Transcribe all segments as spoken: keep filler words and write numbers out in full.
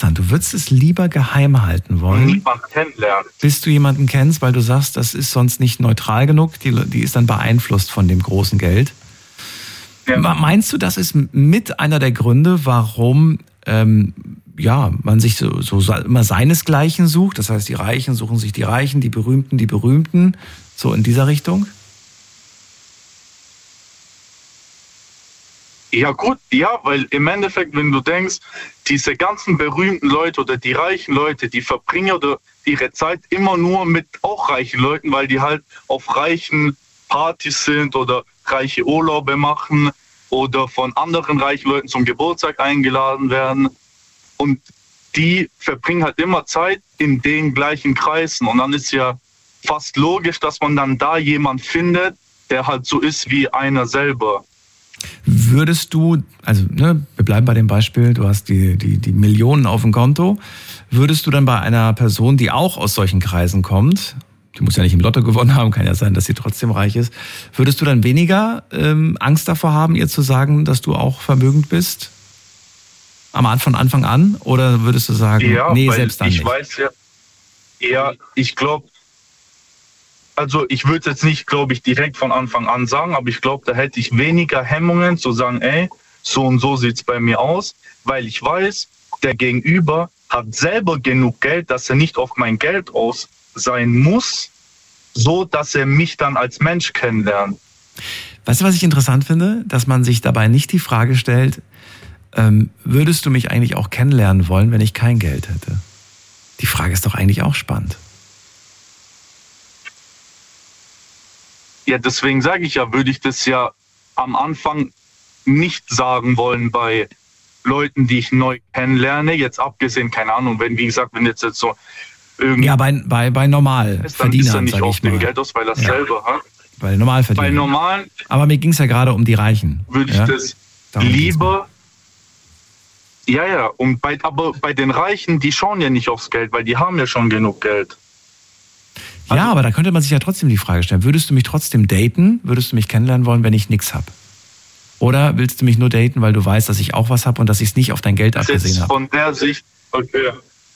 Du würdest es lieber geheim halten wollen. Niemand kennenlernen. Bis du jemanden kennst, weil du sagst, das ist sonst nicht neutral genug, die, die ist dann beeinflusst von dem großen Geld. Ja. Meinst du, das ist mit einer der Gründe, warum ähm, ja, man sich so, so immer seinesgleichen sucht? Das heißt, die Reichen suchen sich die Reichen, die Berühmten die Berühmten, so in dieser Richtung? Ja gut, ja, weil im Endeffekt, wenn du denkst, diese ganzen berühmten Leute oder die reichen Leute, die verbringen oder ihre Zeit immer nur mit auch reichen Leuten, weil die halt auf reichen Partys sind oder reiche Urlaube machen oder von anderen reichen Leuten zum Geburtstag eingeladen werden. Und die verbringen halt immer Zeit in den gleichen Kreisen. Und dann ist ja fast logisch, dass man dann da jemand findet, der halt so ist wie einer selber. Würdest du, also ne, wir bleiben bei dem Beispiel, du hast die, die, die Millionen auf dem Konto, würdest du dann bei einer Person, die auch aus solchen Kreisen kommt, die muss ja nicht im Lotto gewonnen haben, kann ja sein, dass sie trotzdem reich ist, würdest du dann weniger ähm, Angst davor haben, ihr zu sagen, dass du auch vermögend bist? Am Anfang, von Anfang an? Oder würdest du sagen, ja, nee, weil selbst dann ich nicht? weiß ja, ja, ich glaube, also ich würde jetzt nicht, glaube ich, direkt von Anfang an sagen, aber ich glaube, da hätte ich weniger Hemmungen zu sagen, ey, so und so sieht's bei mir aus, weil ich weiß, der Gegenüber hat selber genug Geld, dass er nicht auf mein Geld aus sein muss, so dass er mich dann als Mensch kennenlernt. Weißt du, was ich interessant finde? Dass man sich dabei nicht die Frage stellt, ähm, würdest du mich eigentlich auch kennenlernen wollen, wenn ich kein Geld hätte? Die Frage ist doch eigentlich auch spannend. Ja, deswegen sage ich ja, würde ich das ja am Anfang nicht sagen wollen bei Leuten, die ich neu kennenlerne. Jetzt abgesehen, keine Ahnung, wenn, wie gesagt, wenn jetzt, jetzt so irgendwie... Ja, bei, bei, bei Normalverdienern, ist, dann ist er nicht auf dem Geld aus, weil er ja. selber hat. Bei Normalverdienern. Bei normalen... Aber mir ging es ja gerade um die Reichen. Würde ich ja? das Darum lieber... Ja, ja, und bei, aber bei den Reichen, die schauen ja nicht aufs Geld, weil die haben ja schon genug Geld. Ja, aber da könnte man sich ja trotzdem die Frage stellen, würdest du mich trotzdem daten, würdest du mich kennenlernen wollen, wenn ich nichts habe? Oder willst du mich nur daten, weil du weißt, dass ich auch was habe und dass ich es nicht auf dein Geld das abgesehen habe? Von der Sicht, okay.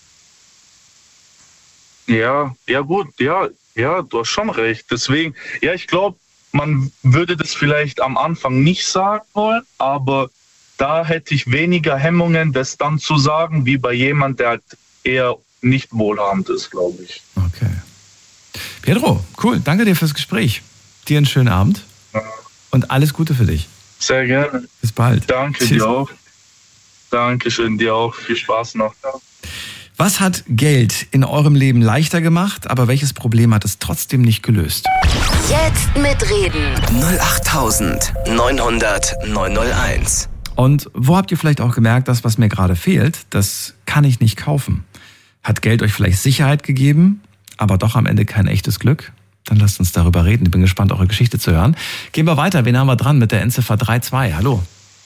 Ja, ja gut, ja, ja, du hast schon recht. Deswegen, ja, ich glaube, man würde das vielleicht am Anfang nicht sagen wollen, aber da hätte ich weniger Hemmungen, das dann zu sagen, wie bei jemand, der halt eher nicht wohlhabend ist, glaube ich. Okay. Pedro, cool, danke dir fürs Gespräch. Dir einen schönen Abend und alles Gute für dich. Sehr gerne. Bis bald. Danke Tschüss. dir auch. Dankeschön, dir auch. Viel Spaß noch. Was hat Geld in eurem Leben leichter gemacht, aber welches Problem hat es trotzdem nicht gelöst? Jetzt mitreden. null acht neun null null neun null eins. Und wo habt ihr vielleicht auch gemerkt, das, was mir gerade fehlt, das kann ich nicht kaufen? Hat Geld euch vielleicht Sicherheit gegeben, aber doch am Ende kein echtes Glück? Dann lasst uns darüber reden. Ich bin gespannt, eure Geschichte zu hören. Gehen wir weiter. Wen haben wir dran mit der Endziffer drei zwei? Hallo.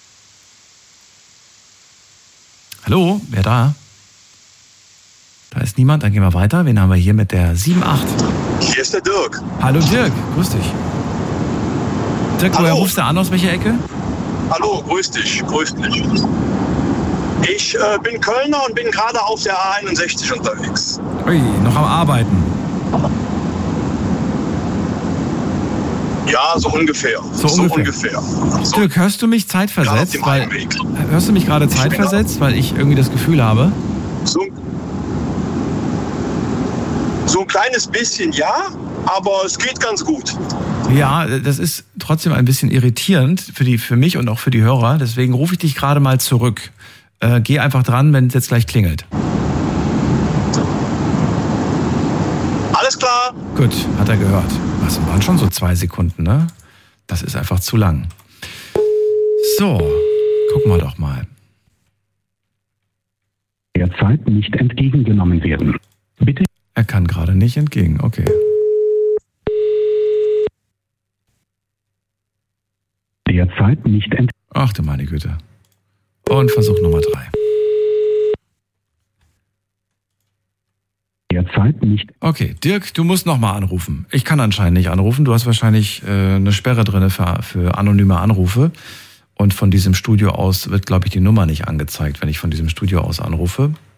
Hallo, wer da? Da ist niemand. Dann gehen wir weiter. Wen haben wir hier mit der sieben acht? Hier ist der Dirk. Hallo Dirk, grüß dich. Dirk, Hallo. woher rufst du an? Aus welcher Ecke? Hallo, grüß dich, grüß dich. Ich äh, bin Kölner und bin gerade auf der A einundsechzig unterwegs. Ui, noch am Arbeiten. Ja, so ungefähr. So, so ungefähr. ungefähr. So, Dirk, hörst du mich zeitversetzt? Weil, hörst du mich gerade zeitversetzt, weil ich irgendwie das Gefühl habe? So, so ein kleines bisschen, ja, aber es geht ganz gut. Ja, das ist trotzdem ein bisschen irritierend für, die, für mich und auch für die Hörer. Deswegen rufe ich dich gerade mal zurück. Äh, geh einfach dran, wenn es jetzt gleich klingelt. Alles klar. Gut, hat er gehört. Das waren schon so zwei Sekunden, ne? Das ist einfach zu lang. So, gucken wir doch mal. Derzeit nicht entgegengenommen werden. Bitte. Er kann gerade nicht entgegen, okay. Derzeit nicht entgegengenommen. Ach du meine Güte. Und Versuch Nummer drei. Derzeit nicht. Okay, Dirk, du musst nochmal anrufen. Ich kann anscheinend nicht anrufen. Du hast wahrscheinlich äh, eine Sperre drin für, für anonyme Anrufe. Und von diesem Studio aus wird, glaube ich, die Nummer nicht angezeigt, wenn ich von diesem Studio aus anrufe.